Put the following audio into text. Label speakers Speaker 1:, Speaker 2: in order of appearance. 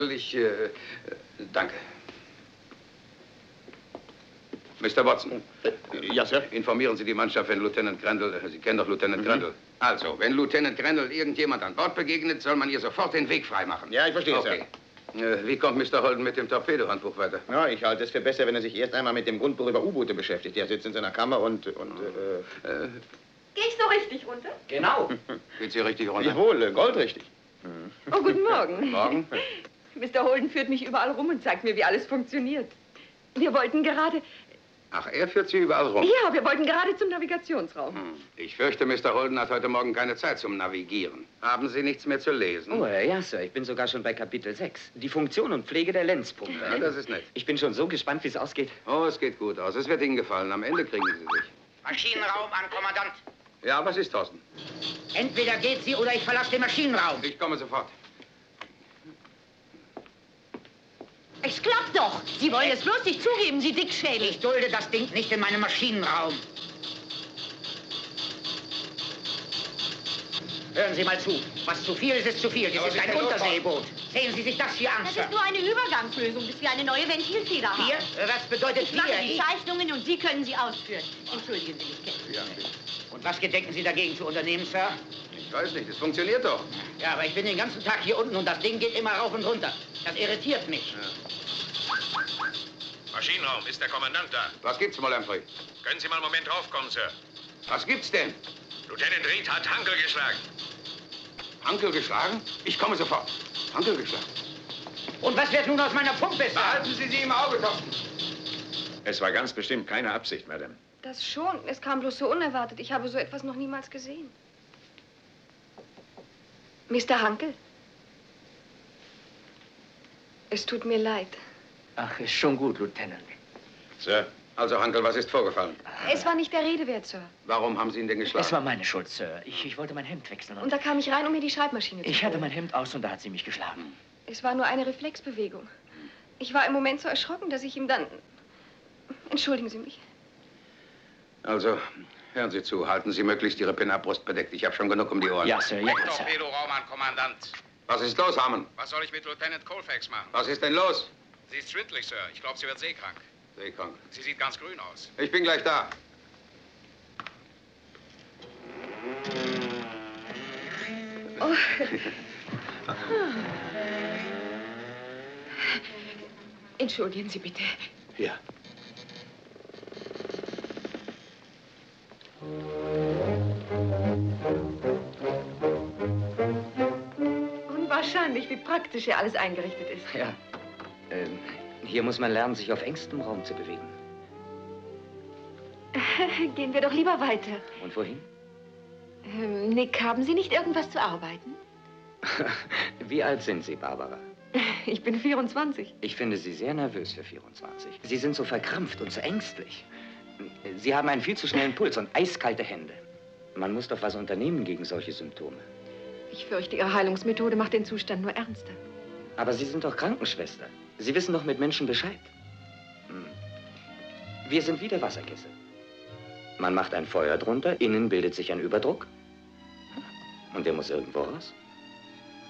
Speaker 1: Danke. Mr. Watson.
Speaker 2: Ja, Sir?
Speaker 1: Informieren Sie die Mannschaft, wenn Lieutenant Grendel... Sie kennen doch Lieutenant Grendel. Also, wenn Lieutenant Grendel irgendjemand an Bord begegnet, soll man ihr sofort den Weg freimachen.
Speaker 2: Ja, ich verstehe,
Speaker 1: okay. Sir. Wie kommt Mr. Holden mit dem Torpedohandbuch weiter?
Speaker 2: Ja, ich halte es für besser, wenn er sich erst einmal mit dem Grundbuch über U-Boote beschäftigt. Er sitzt in seiner Kammer und
Speaker 3: Gehe ich so richtig runter?
Speaker 2: Genau.
Speaker 1: Geht sie richtig runter?
Speaker 2: Jawohl, goldrichtig.
Speaker 3: Oh, guten Morgen.
Speaker 1: Morgen.
Speaker 3: Mr. Holden führt mich überall rum und zeigt mir, wie alles funktioniert. Wir wollten gerade...
Speaker 1: Ach, er führt Sie überall rum?
Speaker 3: Ja, wir wollten gerade zum Navigationsraum.
Speaker 1: Ich fürchte, Mr. Holden hat heute Morgen keine Zeit zum Navigieren. Haben Sie nichts mehr zu lesen?
Speaker 4: Oh, ja, Sir. Ich bin sogar schon bei Kapitel 6. Die Funktion und Pflege der Lenzpumpe.
Speaker 1: Ja, das ist nett.
Speaker 4: Ich bin schon so gespannt, wie es ausgeht.
Speaker 1: Oh, es geht gut aus. Es wird Ihnen gefallen. Am Ende kriegen Sie sich.
Speaker 5: Maschinenraum an, Kommandant.
Speaker 1: Ja, was ist, Thorsten?
Speaker 5: Entweder geht sie oder ich verlasse den Maschinenraum.
Speaker 1: Ich komme sofort.
Speaker 6: Es klappt doch. Sie wollen es bloß nicht zugeben, Sie Dickschädel.
Speaker 5: Ich dulde das Ding nicht in meinem Maschinenraum. Hören Sie mal zu. Was zu viel ist, ist zu viel. Das ist ein Unterseeboot. Sehen Sie sich das hier an,
Speaker 6: Das
Speaker 5: Sir.
Speaker 6: ist nur eine Übergangslösung, bis wir eine neue Ventilfeder haben.
Speaker 5: Hier? Was bedeutet
Speaker 6: Ich mache die
Speaker 5: hier?
Speaker 6: Zeichnungen und Sie können sie ausführen. Entschuldigen Sie mich, Captain.
Speaker 1: Ja,
Speaker 5: Und was gedenken Sie dagegen zu unternehmen, Sir?
Speaker 1: ich weiß nicht. Es funktioniert doch.
Speaker 5: Ja, aber ich bin den ganzen Tag hier unten und das Ding geht immer rauf und runter. Das irritiert mich.
Speaker 1: Ja.
Speaker 7: Maschinenraum, ist der Kommandant da?
Speaker 1: Was gibt's, Molamfrey?
Speaker 7: Können Sie mal einen Moment raufkommen, Sir?
Speaker 1: Was gibt's denn?
Speaker 7: Lieutenant Reed hat Hankel geschlagen.
Speaker 1: Hankel geschlagen? Ich komme sofort. Hankel geschlagen.
Speaker 5: Und was wird nun aus meiner Pumpe, Sir?
Speaker 1: Behalten Sie sie im Auge, Thorsten.
Speaker 7: Es war ganz bestimmt keine Absicht, Madame.
Speaker 3: Das schon. Es kam bloß so unerwartet. Ich habe so etwas noch niemals gesehen. Mr. Hankel? Es tut mir leid.
Speaker 4: Ach, ist schon gut, Lieutenant.
Speaker 1: Sir. Also, Hankel, was ist vorgefallen?
Speaker 3: Es war nicht der Rede wert, Sir.
Speaker 1: Warum haben Sie ihn denn geschlagen?
Speaker 4: Es war meine Schuld, Sir. Ich wollte mein Hemd wechseln
Speaker 3: Und da kam ich rein, um mir die Schreibmaschine zu
Speaker 4: ich hatte
Speaker 3: holen.
Speaker 4: mein Hemd aus und da hat sie mich geschlagen.
Speaker 3: Es war nur eine Reflexbewegung. Ich war im Moment so erschrocken, dass ich ihm dann... Entschuldigen Sie mich.
Speaker 1: Also, hören Sie zu. Halten Sie möglichst Ihre Pin-Up-Brust bedeckt. Ich habe schon genug um die Ohren.
Speaker 4: Ja, Sir, ja, gut, Sir.
Speaker 7: Torpedoraum an, Kommandant.
Speaker 1: Was ist los, Harmon?
Speaker 7: Was soll ich mit Lieutenant Colfax machen?
Speaker 1: Was ist denn los?
Speaker 7: Sie ist schwindelig, Sir. Ich glaube, sie wird seekrank.
Speaker 1: Seekrank.
Speaker 7: Sie sieht ganz grün aus.
Speaker 1: Ich bin gleich da.
Speaker 3: Oh. Entschuldigen Sie bitte.
Speaker 1: Ja.
Speaker 3: Unwahrscheinlich, wie praktisch hier alles eingerichtet ist.
Speaker 4: Ja. Hier muss man lernen, sich auf engstem Raum zu bewegen.
Speaker 3: Gehen wir doch lieber weiter.
Speaker 4: Und wohin?
Speaker 3: Nick, haben Sie nicht irgendwas zu arbeiten?
Speaker 4: Wie alt sind Sie, Barbara?
Speaker 3: Ich bin 24.
Speaker 4: Ich finde Sie sehr nervös für 24. Sie sind so verkrampft und so ängstlich. Sie haben einen viel zu schnellen Puls und eiskalte Hände. Man muss doch was unternehmen gegen solche Symptome.
Speaker 3: Ich fürchte, Ihre Heilungsmethode macht den Zustand nur ernster.
Speaker 4: Aber Sie sind doch Krankenschwester. Sie wissen doch mit Menschen Bescheid. Wir sind wie der Wasserkessel. Man macht ein Feuer drunter, innen bildet sich ein Überdruck. Und der muss irgendwo raus.